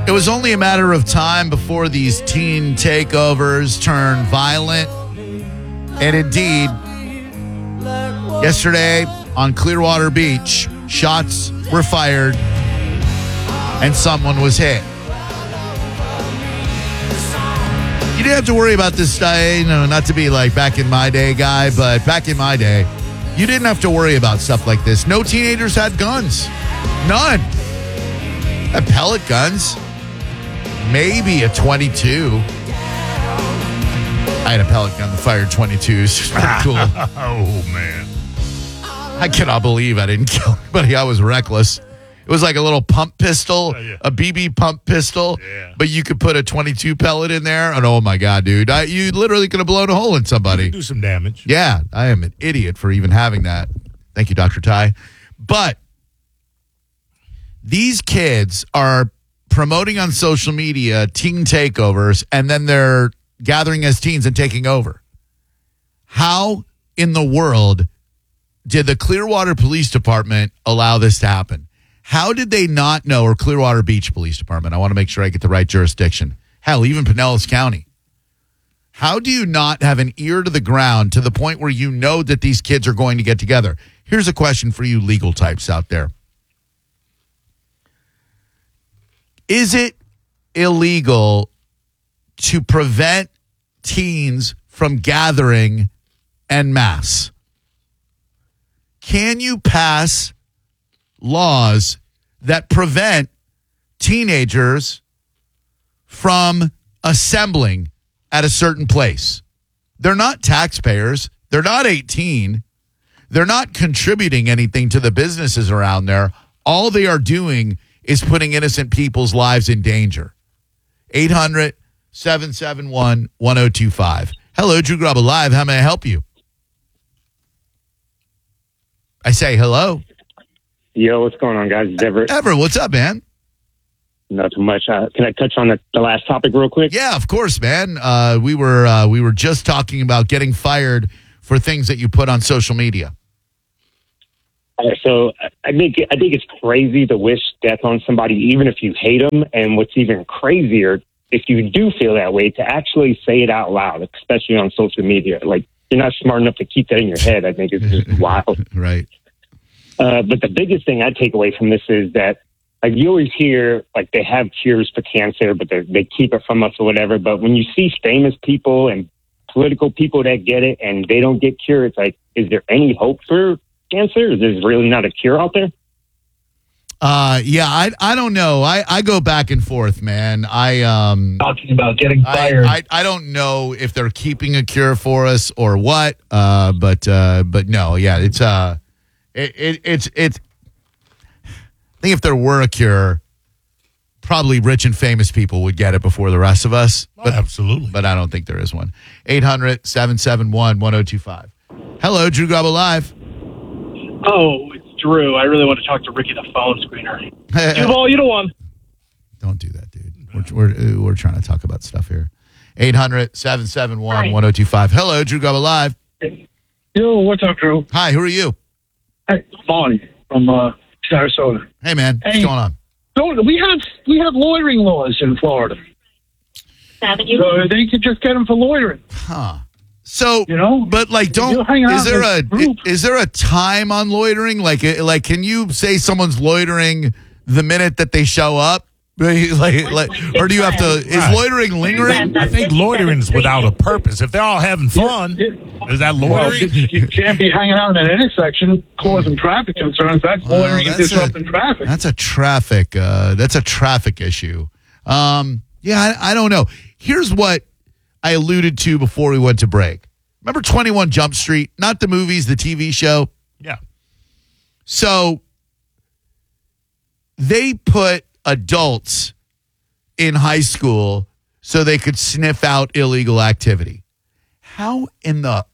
It was only a matter of time before these teen takeovers turned violent. And indeed, yesterday on Clearwater Beach, shots were fired and someone was hit. You didn't have to worry about this, not to be like back in my day guy, but back in my day, you didn't have to worry about stuff like this. No teenagers had guns. None. Had pellet guns. Maybe a 22. I had a pellet gun that fired 22s. It's pretty cool. Oh, man. I cannot believe I didn't kill anybody. I was reckless. It was like a little pump pistol, a BB pump pistol, but you could put a 22 pellet in there. And oh, my God, dude. You literally could have blown a hole in somebody. Do some damage. Yeah, I am an idiot for even having that. Thank you, Dr. Ty. But these kids are promoting on social media teen takeovers, and then they're gathering as teens and taking over. How in the world did the Clearwater Police Department allow this to happen? How did they not know, or Clearwater Beach Police Department? I want to make sure I get the right jurisdiction. Hell, even Pinellas County. How do you not have an ear to the ground to the point where you know that these kids are going to get together? Here's a question for you legal types out there. Is it illegal to prevent teens from gathering en masse? Can you pass laws that prevent teenagers from assembling at a certain place? They're not taxpayers. They're not 18. They're not contributing anything to the businesses around there. All they are doing is putting innocent people's lives in danger. 800-771-1025. Hello, Drew Grub Live. How may I help you? I say hello. Yo, what's going on, guys? It's Everett. Everett, what's up, man? Not too much. Can I touch on the last topic real quick? Yeah, of course, man. We were just talking about getting fired for things that you put on social media. So I think it's crazy to wish death on somebody, even if you hate them. And what's even crazier, if you do feel that way, to actually say it out loud, especially on social media. Like, you're not smart enough to keep that in your head. I think it's just wild. Right. But the biggest thing I take away from this is that, like, you always hear, like, they have cures for cancer, but they keep it from us or whatever. But when you see famous people and political people that get it and they don't get cured, it's like, is there any hope for cancer? Is there really not a cure out there? Yeah, I don't know. I go back and forth, man. Talking about getting fired. I don't know if they're keeping a cure for us or what. But no, yeah, it's I think if there were a cure, probably rich and famous people would get it before the rest of us. But, absolutely. But I don't think there is one. 800-771-1025. Hello, Drew Grub Live. Oh, it's Drew. I really want to talk to Ricky, the phone screener. Duval, you the one. Don't do that, dude. We're trying to talk about stuff here. 800-771-1025. Hello, Drew Grub Live. Yo, what's up, Drew? Hi, who are you? Hey, Vaughn from Sarasota. Hey, man. What's going on? So we have loitering laws in Florida. So they could just get them for loitering. Huh. So, you know, but like, is there a time on loitering? Like, can you say someone's loitering the minute that they show up? Or do you have to? Is loitering lingering? I think loitering is without a purpose. If they're all having fun, is that loitering? Well, you can't be hanging out in an intersection causing traffic concerns. That's loitering and disrupting traffic. That's a traffic. That's a traffic issue. Yeah, I don't know. Here's what I alluded to before we went to break. Remember 21 Jump Street? Not the movies, the TV show. Yeah. So they put adults in high school so they could sniff out illegal activity. How in the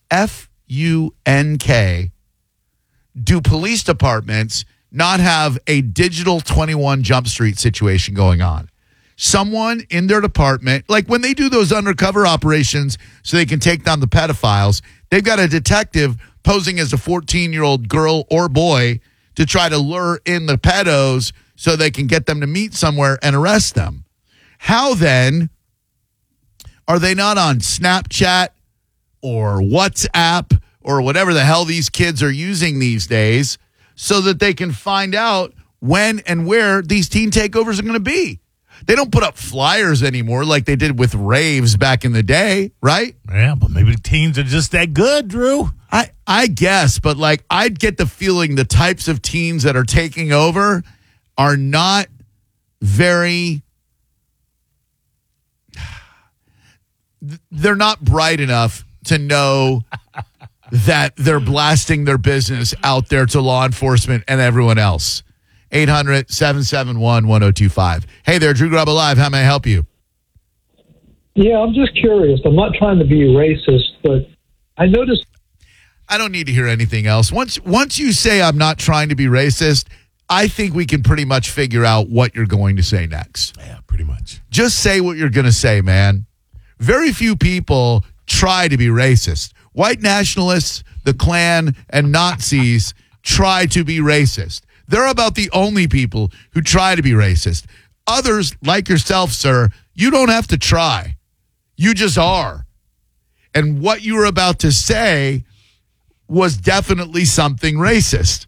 FUNK do police departments not have a digital 21 Jump Street situation going on? Someone in their department, like when they do those undercover operations so they can take down the pedophiles, they've got a detective posing as a 14-year-old girl or boy to try to lure in the pedos so they can get them to meet somewhere and arrest them. How then are they not on Snapchat or WhatsApp or whatever the hell these kids are using these days so that they can find out when and where these teen takeovers are going to be? They don't put up flyers anymore like they did with raves back in the day, right? Yeah, but maybe the teens are just that good, Drew. I guess, but like I'd get the feeling the types of teens that are taking over are not very, they're not bright enough to know that they're blasting their business out there to law enforcement and everyone else. 800-771-1025. Hey there, Drew Grub Alive. How may I help you? Yeah, I'm just curious. I'm not trying to be racist, but I noticed. I don't need to hear anything else. Once you say I'm not trying to be racist, I think we can pretty much figure out what you're going to say next. Yeah, pretty much. Just say what you're going to say, man. Very few people try to be racist. White nationalists, the Klan, and Nazis try to be racist. They're about the only people who try to be racist. Others, like yourself, sir, you don't have to try. You just are. And what you were about to say was definitely something racist.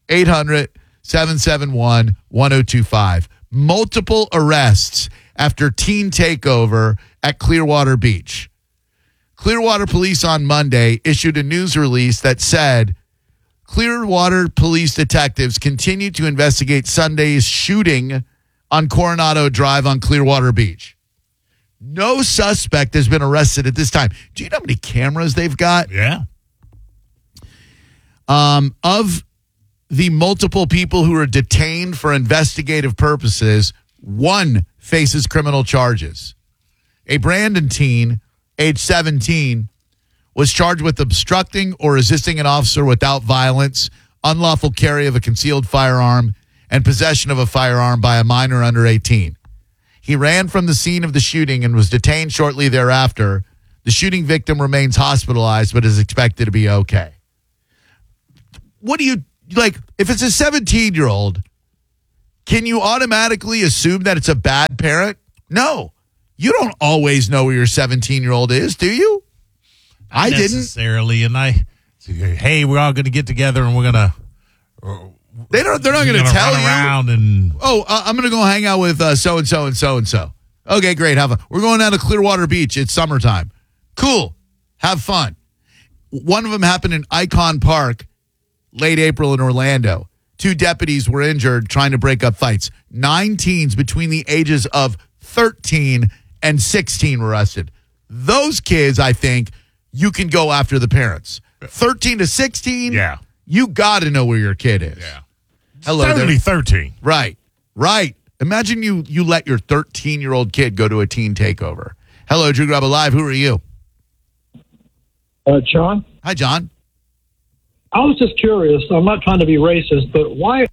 800-771-1025. Multiple arrests after teen takeover at Clearwater Beach. Clearwater Police on Monday issued a news release that said Clearwater police detectives continue to investigate Sunday's shooting on Coronado Drive on Clearwater Beach. No suspect has been arrested at this time. Do you know how many cameras they've got? Yeah. Of the multiple people who are detained for investigative purposes, one faces criminal charges. A Brandon teen, age 17, was charged with obstructing or resisting an officer without violence, unlawful carry of a concealed firearm, and possession of a firearm by a minor under 18. He ran from the scene of the shooting and was detained shortly thereafter. The shooting victim remains hospitalized but is expected to be okay. What do you, like, if it's a 17-year-old, can you automatically assume that it's a bad parent? No. You don't always know where your 17-year-old is, do you? I didn't necessarily, and hey, we're all going to get together and we're going to. They're not going to tell you. Around and I'm going to go hang out with so and so and so and so. Okay, great. Have fun. We're going down to Clearwater Beach. It's summertime. Cool. Have fun. One of them happened in Icon Park, late April in Orlando. 2 deputies were injured trying to break up fights. 9 teens between the ages of 13 and 16 were arrested. Those kids, I think, you can go after the parents. 13 to 16, yeah, you got to know where your kid is. Yeah. Hello, certainly 13. Right. Imagine you let your 13-year-old kid go to a teen takeover. Hello, Drew Grub Alive. Who are you? John? Hi, John. I was just curious. I'm not trying to be racist, but why?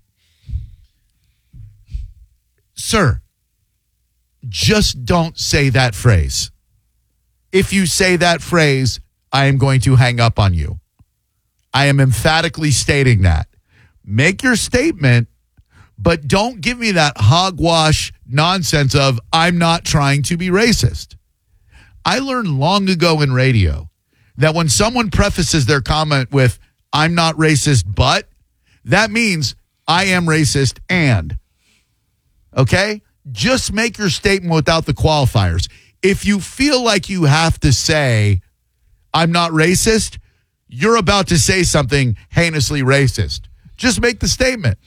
Sir, just don't say that phrase. If you say that phrase, I am going to hang up on you. I am emphatically stating that. Make your statement, but don't give me that hogwash nonsense of I'm not trying to be racist. I learned long ago in radio that when someone prefaces their comment with I'm not racist, but that means I am racist and. Okay? Just make your statement without the qualifiers. If you feel like you have to say I'm not racist, you're about to say something heinously racist. Just make the statement.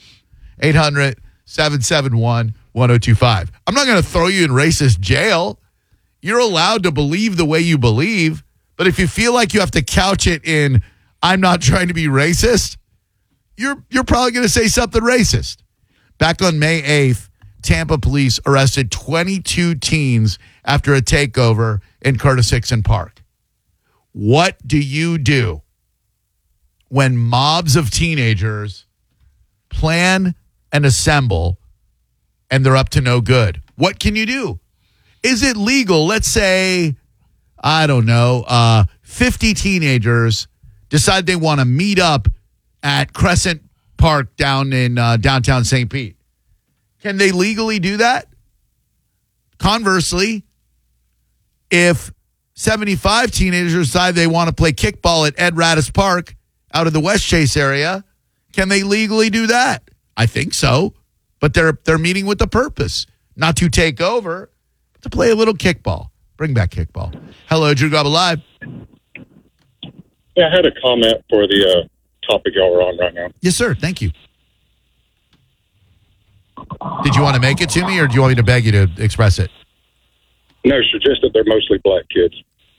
800-771-1025. I'm not going to throw you in racist jail. You're allowed to believe the way you believe. But if you feel like you have to couch it in I'm not trying to be racist, you're probably going to say something racist. Back on May 8th, Tampa police arrested 22 teens after a takeover in Curtis Hickson Park. What do you do when mobs of teenagers plan and assemble and they're up to no good? What can you do? Is it legal? Let's say, I don't know, 50 teenagers decide they want to meet up at Crescent Park down in downtown St. Pete. Can they legally do that? Conversely, if 75 teenagers decide they want to play kickball at Ed Radis Park out of the West Chase area, can they legally do that? I think so. But they're meeting with the purpose, not to take over, but to play a little kickball. Bring back kickball. Hello, Drew Garabo Live. Yeah, I had a comment for the topic y'all are on right now. Yes, sir. Thank you. Did you want to make it to me, or do you want me to beg you to express it? No, sir, just that they're mostly black kids.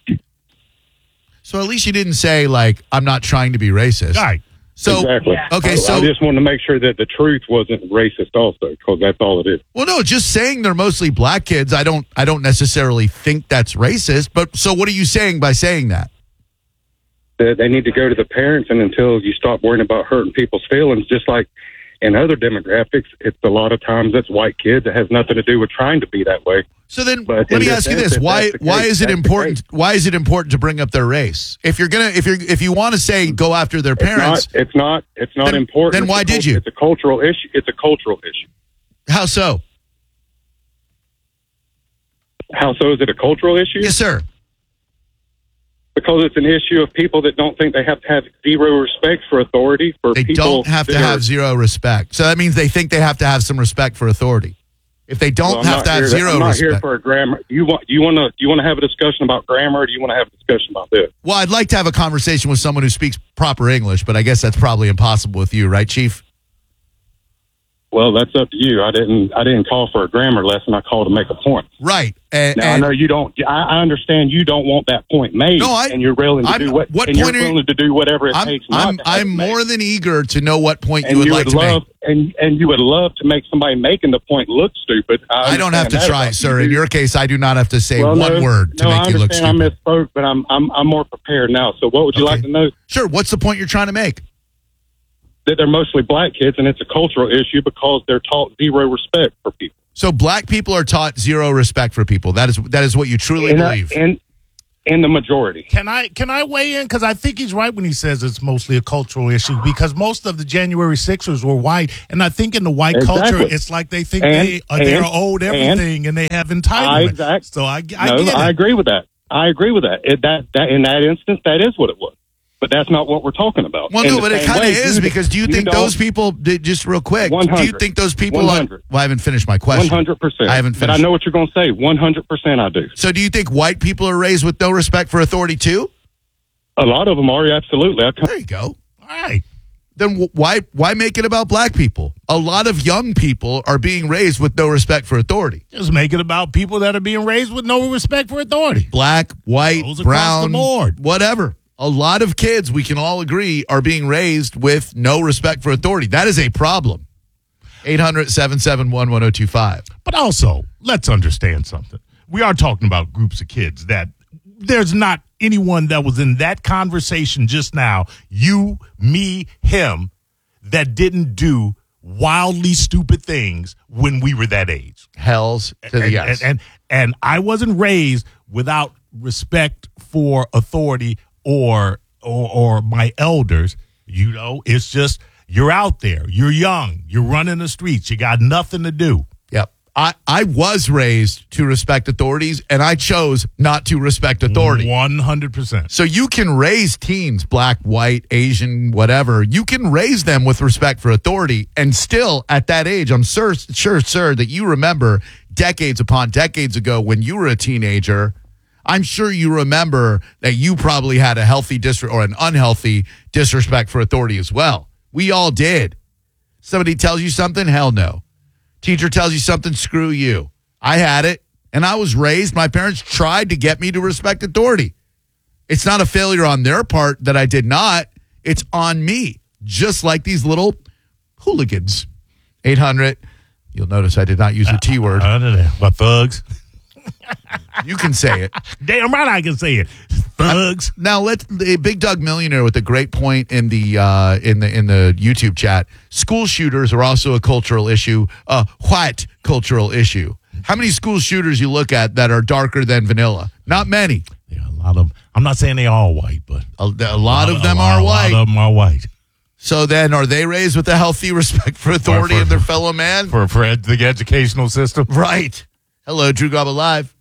So at least you didn't say, like, I'm not trying to be racist. Right. So, Exactly. okay, so... I just wanted to make sure that the truth wasn't racist also, because that's all it is. Well, no, just saying they're mostly black kids, I don't necessarily think that's racist. But so what are you saying by saying that? That they need to go to the parents, and until you stop worrying about hurting people's feelings, just like in other demographics, it's a lot of times it's white kids. It has nothing to do with trying to be that way. So then, But let me in ask you this this: instance, why is it that's the important? case. Why is it important to bring up their race? If you want to say go after their parents, It's not Then- important. then It's why a did you? It's a cultural issue. It's a cultural issue. how so? How so? Is it a cultural issue? Yes, sir. Because it's an issue of people that don't think they have to have zero respect for authority. For They people don't have to that are- have zero respect. So that means they think they have to have some respect for authority. If they don't Well, I'm have not to have here zero I'm not here respect, for a grammar. You want to have a discussion about grammar, or do you want to have a discussion about this? well, I'd like to have a conversation with someone who speaks proper English, but I guess that's probably impossible with you, right, Chief? Well, that's up to you. I didn't call for a grammar lesson. I called to make a point. Right. And, Now I know you don't. I understand you don't want that point made, No, and you're willing to I'm- do what point you're are you- willing to do whatever it I'm takes. Not to have I'm it made. more than eager to know what point And you would like to love, make. and you would love to make somebody making the point look stupid. I don't have to understand that try, about sir. you. In your case, I do not have to say Well, one word to no, make you look I stupid. understand I misspoke, but I'm more prepared now. So, what would you Okay. like to know? Sure. What's the point you're trying to make? That they're mostly black kids, and it's a cultural issue because they're taught zero respect for people. So black people are taught zero respect for people. That is what you truly believe. In the majority. Can I weigh in? Because I think he's right when he says it's mostly a cultural issue, because most of the January 6ers were white. And I think in the white culture, Exactly. it's like they think And- they're and- owed everything and they have entitlement. Exactly. So I get I it. agree with that. That in that instance, that is what it was. But that's not what we're talking about. Well, In no, the but it same kind of way, is, because do you think don't- those people, just real quick, do you 100. think those people, 100. well, I haven't finished my question. 100%. I haven't But I finished. know what you're going to say. 100% I do. So do you think white people are raised with no respect for authority too? A lot of them are, absolutely. There you go. All right. Then why make it about black people? A lot of young people are being raised with no respect for authority. Just make it about people that are being raised with no respect for authority. Black, white, Those across brown, the board. whatever. A lot of kids, we can all agree, are being raised with no respect for authority. That is a problem. 800-771-1025. But also, let's understand something. We are talking about groups of kids that there's not anyone that was in that conversation just now, you, me, him, that didn't do wildly stupid things when we were that age. Hells to the yes. And I wasn't raised without respect for authority or my elders. You know, it's just you're out there, you're young, you're running the streets, you got nothing to do. Yep. I was raised to respect authorities, and I chose not to respect authority. 100%. So you can raise teens, black, white, Asian, whatever. You can raise them with respect for authority, and still at that age, I'm sure, sir, that you remember decades upon decades ago when you were a teenager. I'm sure you remember that you probably had a healthy or an unhealthy disrespect for authority as well. We all did. Somebody tells you something, hell no. Teacher tells you something, screw you. I had it, and I was raised. My parents tried to get me to respect authority. It's not a failure on their part that I did not. It's on me, just like these little hooligans. 800. You'll notice I did not use the T word. I don't know. But thugs. You can say it. Damn right I can say it. Thugs. Now let's Big Doug Millionaire with a great point in the YouTube chat. School shooters are also a cultural issue, a white cultural issue. How many school shooters you look at that are darker than vanilla? Not many. Yeah, a lot of them. I'm not saying they all white, but A lot of them are A white. lot of them are white. So then, are they raised with a healthy respect for authority and their fellow man? For the educational system. Right. Hello, Drew Garabo Live.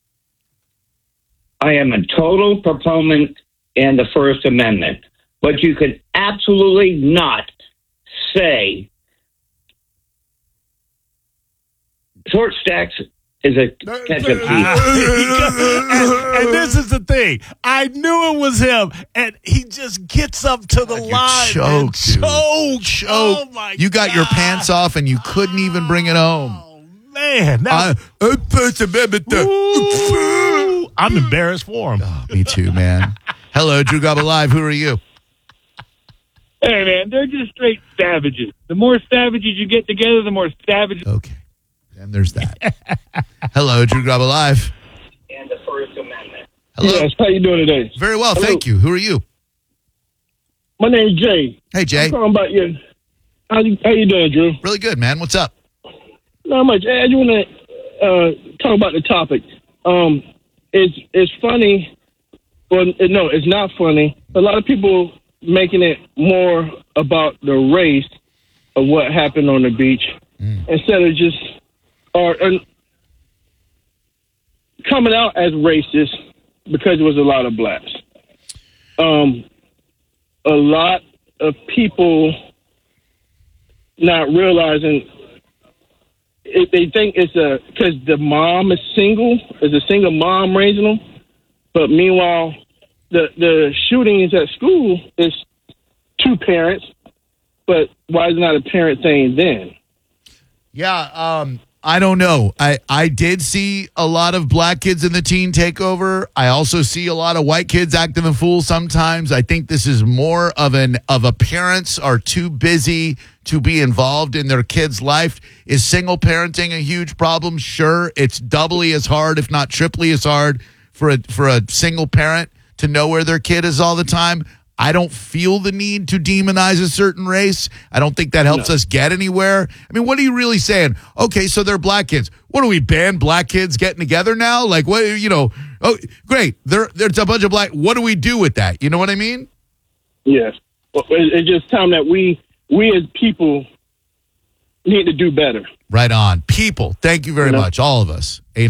I am a total proponent in the First Amendment, but you can absolutely not say short stacks is a catch of thief. And this is the thing. I knew it was him, and he just gets up to the line and chokes. Oh, my God. You got your pants off, and you couldn't even bring it home. Oh, man. I'm embarrassed for him. Oh, me too, man. Hello, Drew Garabo Live. Who are you? Hey, man, they're just straight savages. The more savages you get together, the more savages. Okay. And there's that. Hello, Drew Garabo Live. And the First Amendment. Hello. Yes, how you doing today? Very well, Hello. thank you. Who are you? My name's Jay. Hey, Jay. I'm talking about you. How you doing, Drew? Really good, man. What's up? Not much. I just want to talk about the topic. It's funny. Well, no, it's not funny. A lot of people making it more about the race of what happened on the beach instead of just or coming out as racist because it was a lot of blacks. A lot of people not realizing they think it's because the mom is a single mom raising them, but meanwhile the shootings at school is two parents. But why is it not a parent thing then? Yeah, I don't know. I did see a lot of black kids in the teen takeover. I also see a lot of white kids acting a fool sometimes. I think this is more of a parents are too busy to be involved in their kid's life. Is single parenting a huge problem? Sure, it's doubly as hard, if not triply as hard, for a single parent to know where their kid is all the time. I don't feel the need to demonize a certain race. I don't think that helps us get anywhere. I mean, what are you really saying? Okay, so they're black kids. What do we ban black kids getting together now? Like, what, oh, great. There's a bunch of black. What do we do with that? You know what I mean? Yes. Well, it's just time that we as people need to do better. Right on. People, thank you very much. All of us.